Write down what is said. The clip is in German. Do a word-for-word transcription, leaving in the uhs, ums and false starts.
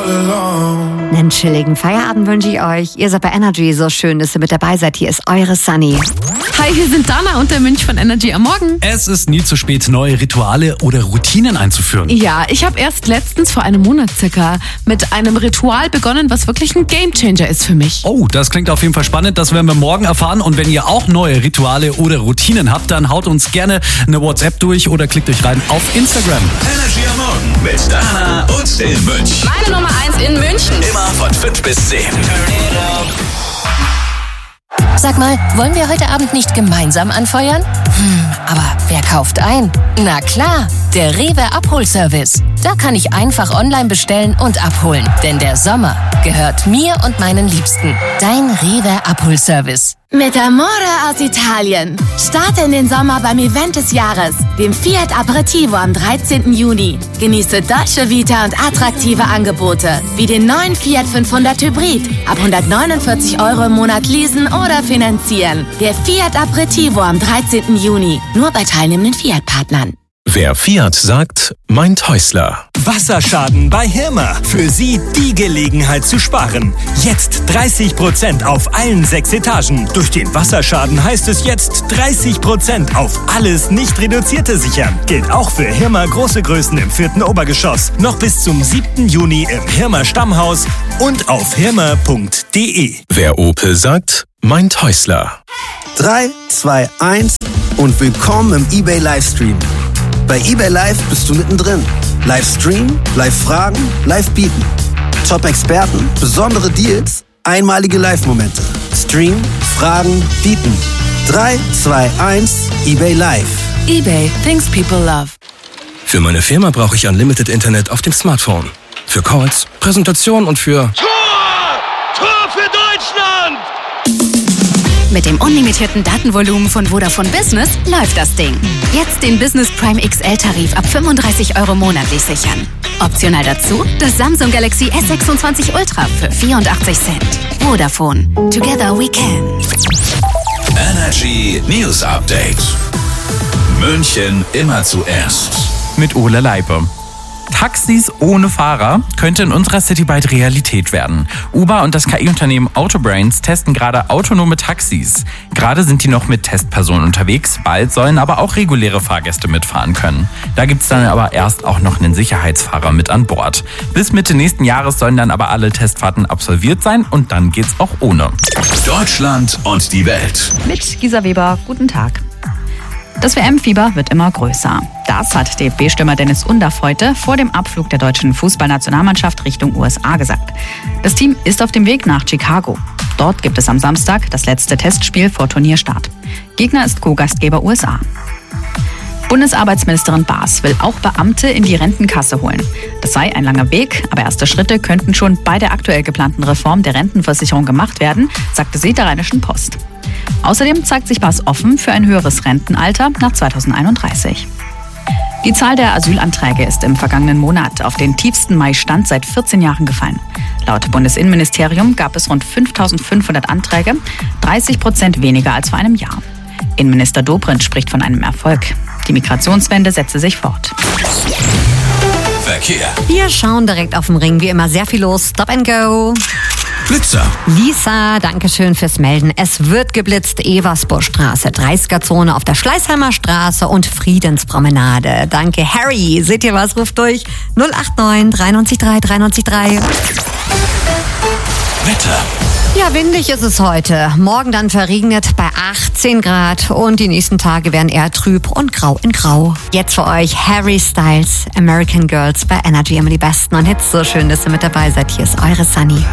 Einen chilligen Feierabend wünsche ich euch. Ihr seid bei Energy, so schön, dass ihr mit dabei seid. Hier ist eure Sunny. Hi, hier sind Dana und der Mönch von Energy am Morgen. Es ist nie zu spät, neue Rituale oder Routinen einzuführen. Ja, ich habe erst letztens vor einem Monat circa mit einem Ritual begonnen, was wirklich ein Gamechanger ist für mich. Oh, das klingt auf jeden Fall spannend. Das werden wir morgen erfahren. Und wenn ihr auch neue Rituale oder Routinen habt, dann haut uns gerne eine WhatsApp durch oder klickt euch rein auf Instagram. Energy am Morgen mit Dana und dem Mönch. Meine Nummer eins in München. Immer von fünf bis zehn. Sag mal, wollen wir heute Abend nicht gemeinsam anfeuern? Hm, aber wer kauft ein? Na klar, der Rewe Abholservice. Da kann ich einfach online bestellen und abholen. Denn der Sommer gehört mir und meinen Liebsten. Dein Rewe Abholservice. Mit Amore aus Italien. Starte in den Sommer beim Event des Jahres, dem Fiat Aperitivo am dreizehnten Juni. Genieße Dolce Vita und attraktive Angebote, wie den neuen Fiat fünfhundert Hybrid. Ab hundertneunundvierzig Euro im Monat leasen oder finanzieren. Der Fiat Aperitivo am dreizehnten Juni. Nur bei teilnehmenden Fiat-Partnern. Wer Fiat sagt, meint Häusler. Wasserschaden bei Hirma. Für Sie die Gelegenheit zu sparen. Jetzt dreißig Prozent auf allen sechs Etagen. Durch den Wasserschaden heißt es jetzt dreißig Prozent auf alles nicht Reduzierte sichern. Gilt auch für Hirma große Größen im vierten Obergeschoss. Noch bis zum siebten Juni im Hirma Stammhaus und auf hirma punkt de. Wer Opel sagt, meint Häusler. drei, zwei, eins und willkommen im eBay Livestream. Bei eBay Live bist du mittendrin. Livestream, Live-Fragen, Live-Bieten. Top-Experten, besondere Deals, einmalige Live-Momente. Stream, Fragen, Bieten. drei, zwei, eins, eBay Live. eBay, things people love. Für meine Firma brauche ich Unlimited Internet auf dem Smartphone. Für Calls, Präsentation und für... Tor! Tor für Deutschland! Mit dem unlimitierten Datenvolumen von Vodafone Business läuft das Ding. Jetzt den Business Prime X L-Tarif ab fünfunddreißig Euro monatlich sichern. Optional dazu das Samsung Galaxy S sechsundzwanzig Ultra für vierundachtzig Cent. Vodafone. Together we can. Energy News Update. München immer zuerst. Mit Ole Leipe. Taxis ohne Fahrer könnte in unserer City bald Realität werden. Uber und das K I-Unternehmen Autobrains testen gerade autonome Taxis. Gerade sind die noch mit Testpersonen unterwegs, bald sollen aber auch reguläre Fahrgäste mitfahren können. Da gibt's dann aber erst auch noch einen Sicherheitsfahrer mit an Bord. Bis Mitte nächsten Jahres sollen dann aber alle Testfahrten absolviert sein und dann geht's auch ohne. Deutschland und die Welt. Mit Gisa Weber, guten Tag. Das W M-Fieber wird immer größer. Das hat D F B-Stürmer Dennis Undaff heute vor dem Abflug der deutschen Fußballnationalmannschaft Richtung U S A gesagt. Das Team ist auf dem Weg nach Chicago. Dort gibt es am Samstag das letzte Testspiel vor Turnierstart. Gegner ist Co-Gastgeber U S A. Bundesarbeitsministerin Baas will auch Beamte in die Rentenkasse holen. Das sei ein langer Weg, aber erste Schritte könnten schon bei der aktuell geplanten Reform der Rentenversicherung gemacht werden, sagte sie der Rheinischen Post. Außerdem zeigt sich Baas offen für ein höheres Rentenalter nach zweitausendeinunddreißig. Die Zahl der Asylanträge ist im vergangenen Monat auf den tiefsten Mai-Stand seit vierzehn Jahren gefallen. Laut Bundesinnenministerium gab es rund fünftausendfünfhundert Anträge, dreißig Prozent weniger als vor einem Jahr. Innenminister Dobrindt spricht von einem Erfolg. Die Migrationswende setze sich fort. Verkehr. Wir schauen direkt auf den Ring. Wie immer sehr viel los. Stop and go. Blitzer. Lisa, danke schön fürs Melden. Es wird geblitzt. Eversburgstraße, dreißiger-Zone auf der Schleißheimer Straße und Friedenspromenade. Danke, Harry. Seht ihr was? Ruft durch null acht neun drei neun drei drei neun drei. Wetter. Ja, windig ist es heute. Morgen dann verregnet bei achtzehn Grad und die nächsten Tage werden eher trüb und grau in grau. Jetzt für euch Harry Styles, American Girls bei Energy, immer die besten und Hits. So schön, dass ihr mit dabei seid. Hier ist eure Sunny.